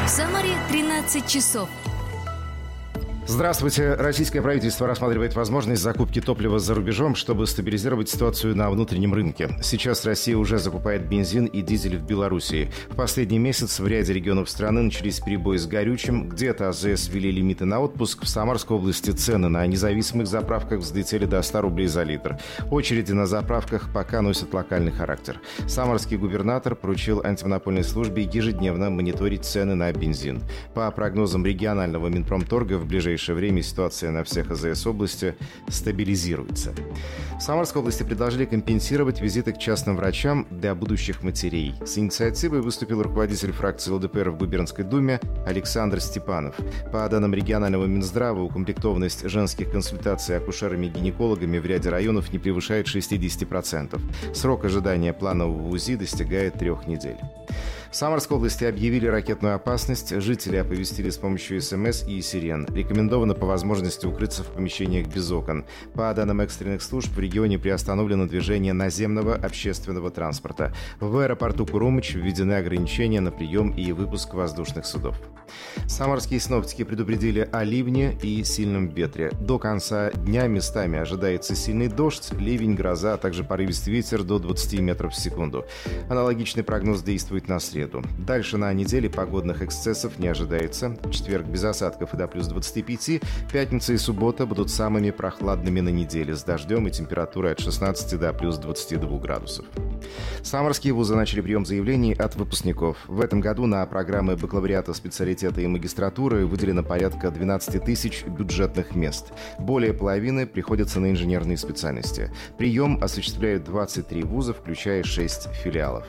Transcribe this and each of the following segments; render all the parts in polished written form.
В Самаре 13 часов. Здравствуйте. Российское правительство рассматривает возможность закупки топлива за рубежом, чтобы стабилизировать ситуацию на внутреннем рынке. Сейчас Россия уже закупает бензин и дизель в Белоруссии. В последний месяц в ряде регионов страны начались перебои с горючим. Где-то АЗС ввели лимиты на отпуск. В Самарской области цены на независимых заправках взлетели до 100 рублей за литр. Очереди на заправках пока носят локальный характер. Самарский губернатор поручил антимонопольной службе ежедневно мониторить цены на бензин. По прогнозам регионального Минпромторга, в ближайшее время ситуация на всех АЗС области стабилизируется. В Самарской области предложили компенсировать визиты к частным врачам для будущих матерей. С инициативой выступил руководитель фракции ЛДПР в Губернской думе Александр Степанов. По данным регионального Минздрава, укомплектованность женских консультаций акушерами-гинекологами в ряде районов не превышает 60%. Срок ожидания планового УЗИ достигает 3 недель. В Самарской области объявили ракетную опасность. Жители оповестили с помощью СМС и сирен. Рекомендовано по возможности укрыться в помещениях без окон. По данным экстренных служб, в регионе приостановлено движение наземного общественного транспорта. В аэропорту Курумыч введены ограничения на прием и выпуск воздушных судов. Самарские синоптики предупредили о ливне и сильном ветре. До конца дня местами ожидается сильный дождь, ливень, гроза, а также порывистый ветер до 20 метров в секунду. Аналогичный прогноз действует на среду. Дальше на неделе погодных эксцессов не ожидается. В четверг без осадков и до плюс 25. Пятница и суббота будут самыми прохладными на неделе с дождем и температурой от 16 до плюс 22 градусов. Самарские вузы начали прием заявлений от выпускников. В этом году на программы бакалавриата, специалитета и магистратуры выделено порядка 12 тысяч бюджетных мест. Более половины приходятся на инженерные специальности. Прием осуществляют 23 вуза, включая 6 филиалов.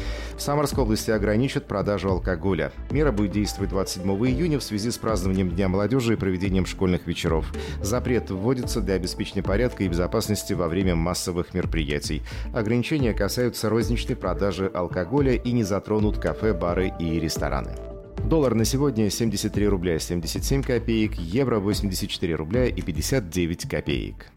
В Самарской области ограничат продажу алкоголя. Мера будет действовать 27 июня в связи с празднованием Дня молодежи и проведением школьных вечеров. Запрет вводится для обеспечения порядка и безопасности во время массовых мероприятий. Ограничения касаются розничной продажи алкоголя и не затронут кафе, бары и рестораны. Доллар на сегодня 73 рубля 77 копеек, евро 84 рубля и 59 копеек.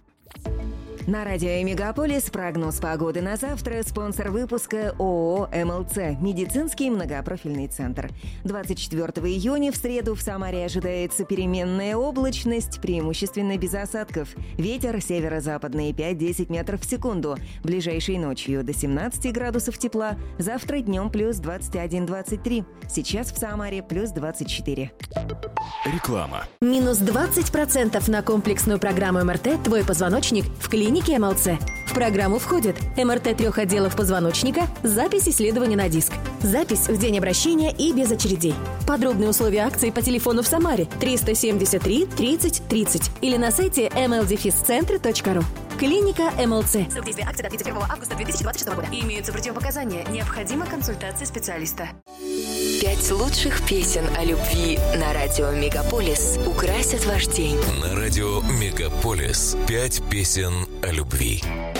На радио «Мегаполис» прогноз погоды на завтра. Спонсор выпуска ООО «МЛЦ» – медицинский многопрофильный центр. 24 июня в среду в Самаре ожидается переменная облачность, преимущественно без осадков. Ветер северо-западный 5-10 метров в секунду. Ближайшей ночью до 17 градусов тепла. Завтра днем плюс 21-23. Сейчас в Самаре плюс 24. Реклама. Минус 20% на комплексную программу МРТ «Твой позвоночник» в клинике МЛЦ. В программу входит МРТ 3 отделов позвоночника, запись исследования на диск, запись в день обращения и без очередей. Подробные условия акции по телефону в Самаре 373 30 30 или на сайте mldefiscentre.ru. Клиника МЛЦ. Срок действия акции до 31 августа 2026 года. Имеются противопоказания. Необходима консультация специалиста. 5 лучших песен о любви на радио «Мегаполис» украсят ваш день. На радио «Мегаполис» 5 песен о любви.